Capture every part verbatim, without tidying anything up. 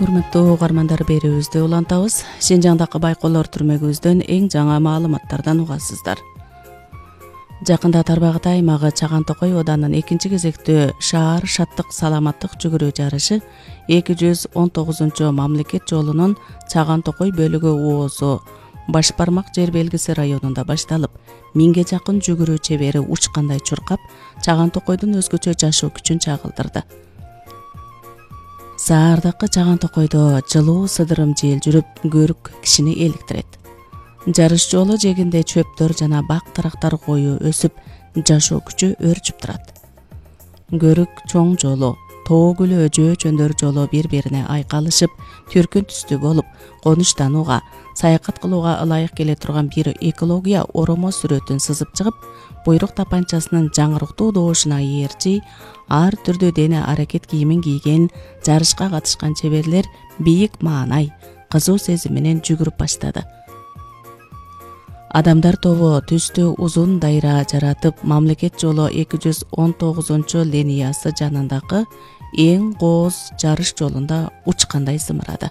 Урматтуу угармандар, берүүбүздү улантабыз. Шинжаңдагы байкоолор түрмөгүбүздөн эң жаңы маалыматтардан угасыздар. Жакында Тарбагат аймагы Чаган Токой Оданынын экинчи кезектүү шаар шаттык саламаттык жүгүрүү жарышы эки жүз он тогузунчу мамлекет жолунун Чаган Токой бөлүгү оозу Баш бармак жер белгиси районунда башталып, миңге жакын жүгүрүү чебери учкандай чуркап, Чаган Токойдун өзгөчө жашоо күчүн чагылдырды. Заардакы Чаган Токойдо жылуу сыдырым жел жүрүп, көрүк кишини эликтирет. Жарыш жолу жегинде чөптөр жана бак тарактар коюу өсүп, жашоо күчү өрчүп турат. Көрүк чоң жолу, тоо гүлү өжөө чөндөр жолу бири-бирине айкалышып, түркүн түстүү болуп, конуштанууга, саякат кылууга ылайык келе турган бир экология оромо сүрөтүн сызып чыгып, буйрук тапанчасынын жаңырыктуу доошуна ээрчи, ар түрдүү дене аракет кийимин кийген жарышка катышкан чеберлер бийик маанай, кызуу сезим менен жүгүрүп баштады. Адамдар тобу түстүү узун дайра жаратып, мамлекет жолу эки жүз он тогузунчу линиясы жанындагы эң кооз жарыш жолунда учкандай зымырады.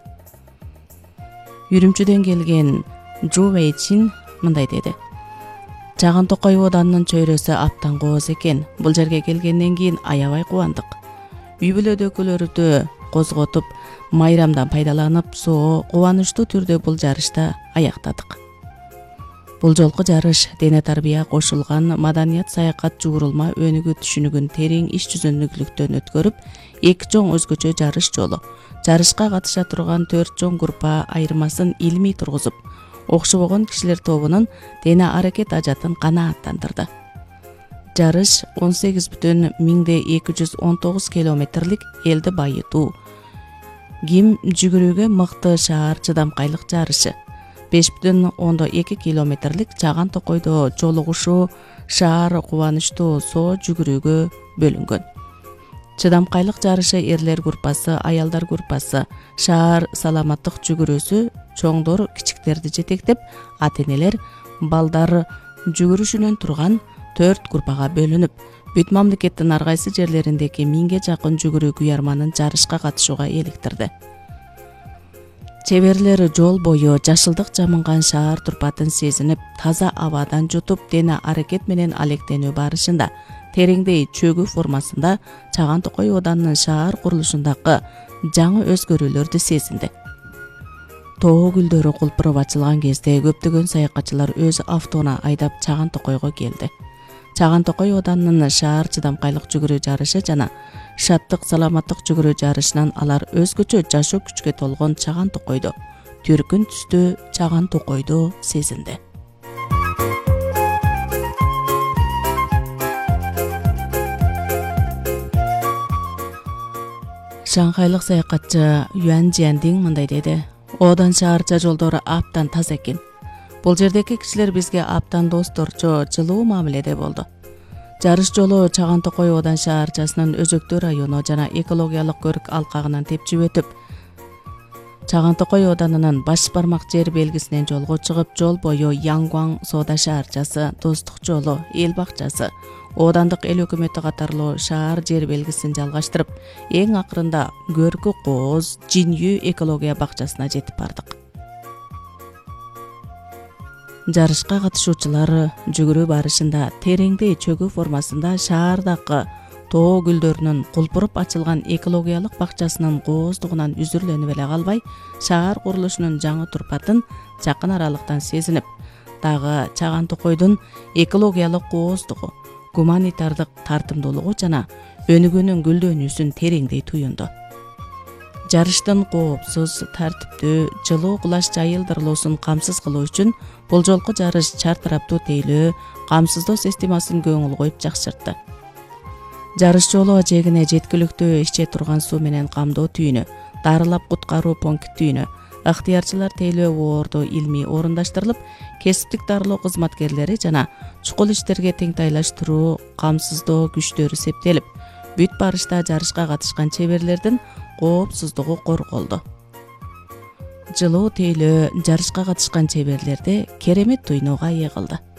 Үрүмчүдөн келген Жу Вейчин мындай деди: Чаган Токой Оданынын чөйрөсү аптан кооз экен. Бул жерге келгенден кийин аябай кубандык. Үй бүлөдөгүлөрдү козготуп, майрамдан пайдаланып, соо кубанычтуу түрдө бул жарышта аяктадык. Бул жолку жарыш дене тарбия кошулган маданият саякат жуурулма өнүгүү түшүнүгүн терең иш жүзүндүүлүктөн өткөрүп, эки чоң өзгөчө жарыш жолу, жарышка катыша турган төрт чоң группа айырмасын илмий тургузуп, окшобогон кишилер тобунун дене аракет ажатын канааттандырды. Жарыш он сегиз бүтүн миңде эки жүз он тогуз километрлик элди байытуу, ким жүгүрүүгө мыкты шаар чыдамкайлык жарышы, беш бүтүн ондон эки километрлик Чаган Токойдо жолугушуу шаар кубанычтуу соо жүгүрүүгө бөлүнгөн. Чыдамкайлык жарышы эрлер группасы, аялдар группасы, шаар саламаттык жүгүрүүсү, чоңдор кичиктерди жетектеп, ата-энелер балдар жүгүрүшүнөн турган төрт группага бөлүнүп, бүт мамлекеттин ар кайсы жерлериндеги миңге жакын жүгүрүү күйөрманын жарышка катышууга эликтирди. Чеберлер жол бою жашылдык жамынган шаар турпатын сезинип, таза абадан жутуп, дене аракет менен алектенүү барышында тереңдей чөгүү формасында Чаган Токой Оданынын шаар курулушундагы жаңы өзгөрүүлөрдү сезинди. Тоо гүлдөрү кулпуруп ачылган кезде көптөгөн саякатчылар өз автоуна айдап Чаган Токойго келди. Чаган Токой Оданынын шаар чыдамкайлык жүгүрүү жарышы жана шаттык саламаттык жүгүрүү жарышынан алар өзгөчө жашоо күчкө толгон Чаган Токойдо, түркүн түстүү Чаган Токойдо сезинди. Шанхайлык саякатчы Юан Жиандин мындай деди: Одан шаарча жолдору аптан таза экен. Бул жердеги кишилер бизге аптан досторчо, жылуу мамиледе болду. Жарыш жолу Чаган Токой Одан шаарчасынын өзөктүү району жана экологиялык көрүк алкагынан тепчип өтүп, Чаган Токой Оданынын Баш бармак жер белгисинен жолго чыгып, жол бою Янгуан соода шаарчасы, Достук жолу, эл бакчасы, Оодандык эл өкмөтү катарлуу шаар жер белгисин жалгаштырып, эң акырында Көркү кооз Жинью экология бакчасына жетип бардык. Жарышка катышуучулар жүгүрүү барышында тереңдей чөгүү формасында шаардагы тоо гүлдөрүнүн кулпуруп ачылган экологиялык бакчасынын кооздугунан үзүрлөнүп эле калбай, шаар курулушунун жаңы турпатын жакын аралыктан сезинип, дагы Чаган Токойдун экологиялык кооздугу, гуманитардык тартымдуулугу жана өнүгүүнүн гүлдөнүүсүн тереңдей туюнду. Жарыштын коопсуз, тартиптүү, жылуу кулаш жайылдырылуусун камсыз кылуу үчүн бул жолку жарыш чартараптуу тейлөө, камсыздоо системасын көңүл коюп жакшыртты. Жарыш жолу жегине жеткиликтүү иче турган суу менен камдоо түйүнү, дарылап куткаруу пункттүйүнү, ыктыярчылар тейлөө оорду илмий орундаштырылып, кесиптик дарылоо кызматкерлери жана чукул иштерге теңтайлаштыруу, камсыздоо күчтөрү септелип, бүт барышта жарышка катышкан чеберлердин коопсуздугу корголду. Жылуу тейлөө жарышка катышкан чеберлерде керемет туйнууга ээ кылды.